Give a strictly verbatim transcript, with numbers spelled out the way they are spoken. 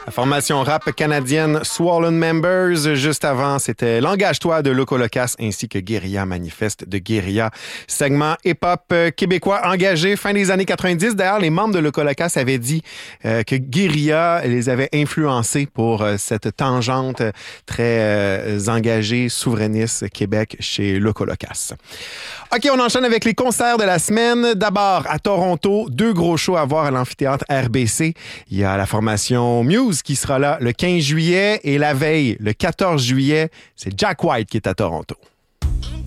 La formation rap canadienne Swollen Members. Juste avant, c'était L'Engage-toi de Loco Locas ainsi que Guérilla Manifeste de Guérilla. Segment hip-hop québécois engagé fin des années quatre-vingt-dix. D'ailleurs, les membres de Loco Locas avaient dit euh, que Guérilla les avait influencés pour euh, cette tangente très euh, engagée, souverainiste Québec chez Loco Locas. OK, on enchaîne avec les concerts de la semaine. D'abord, à Toronto, deux gros shows à voir à l'amphithéâtre R B C. Il y a la formation Muse qui sera là le quinze juillet et la veille, le quatorze juillet, c'est Jack White qui est à Toronto.